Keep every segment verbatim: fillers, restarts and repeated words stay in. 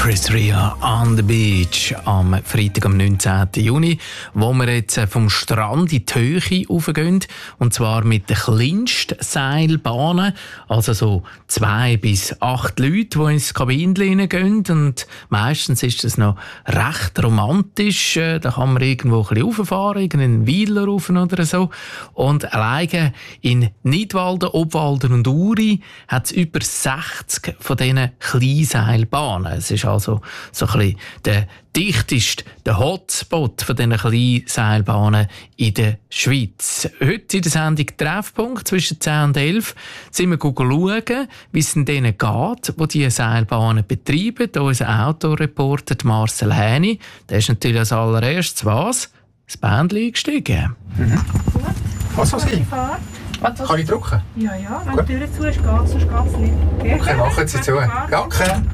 Chris Rea on the Beach am Freitag, am neunzehnten Juni, wo wir jetzt vom Strand in die Höhe raufgehen. Und zwar mit den kleinsten Seilbahnen. Also so zwei bis acht Leute, die ins Kabinchen gehen. Und meistens ist das noch recht romantisch. Da kann man irgendwo ein bisschen rauffahren, irgendeinen Weiler rauf oder so. Und alleine in Nidwalden, Obwalden und Uri hat es über sechzig von diesen Kleinseilbahnen. Es ist also so ein bisschen der dichteste, der Hotspot von diesen Kleinseilbahnen in der Schweiz. Heute in der Sendung Treffpunkt zwischen zehn und elf sind wir schauen, wie es denen geht, die diese Seilbahnen betreiben. Hier unser Autoreporter Marcel Häni. Der ist natürlich als allererstes was? Das Bändchen eingestiegen. Mhm. Was was ich? Kann ich drücken? Ja, ja. Wenn die Tür zu ist, geht es, sonst geht es nicht. Okay, okay, machen Sie zu. Danke.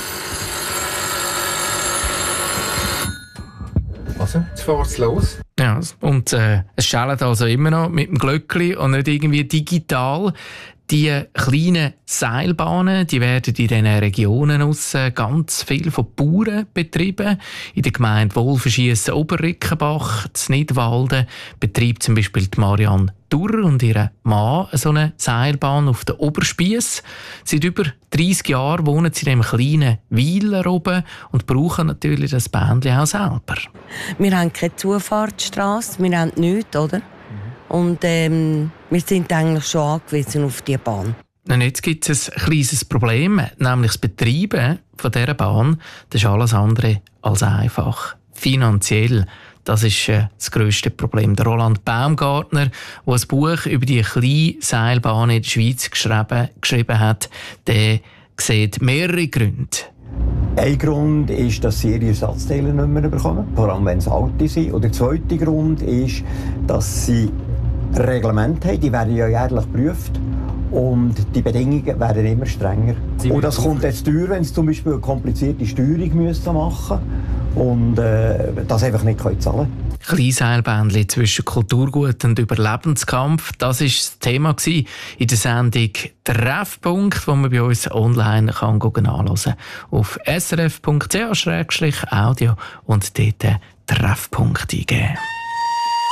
Also, jetzt fährt es los. Ja, und äh, es schellt also immer noch mit dem Glöckli und nicht irgendwie digital. Die kleinen Seilbahnen, die werden in diesen Regionen aus ganz viel von Bauern betrieben. In der Gemeinde Wolfenschiessen Oberrickenbach, in Nidwalden, betreibt zum Beispiel die Marianne Durr und ihr Mann so eine Seilbahn auf der Oberspiess. Seit über dreissig Jahren wohnen sie in einem kleinen Weiler oben und brauchen natürlich das Bändchen auch selber. Wir haben keine Zufahrtsstrasse, wir haben nichts, oder? Und ähm, wir sind eigentlich schon angewiesen auf diese Bahn. Und jetzt gibt es ein kleines Problem, nämlich das Betreiben von dieser Bahn. Das ist alles andere als einfach. Finanziell, das ist äh, das grösste Problem. Der Roland Baumgartner, der ein Buch über die kleine Seilbahn in der Schweiz geschrieben, geschrieben hat, der sieht mehrere Gründe. Ein Grund ist, dass sie ihre Ersatzteile nicht mehr bekommen, vor allem wenn sie alte sind. Und der zweite Grund ist, dass sie Reglemente haben, die werden ja jährlich geprüft und die Bedingungen werden immer strenger. Sie und das kommt jetzt teuer, wenn sie zum Beispiel eine komplizierte Steuerung müssen machen und äh, das einfach nicht können zahlen. Kleinseilbändchen zwischen Kulturgut und Überlebenskampf, das war das Thema in der Sendung Treffpunkt, die man bei uns online kann anschauen kann. Auf s r f punkt c h slash audio und dort Treffpunkt eingeben.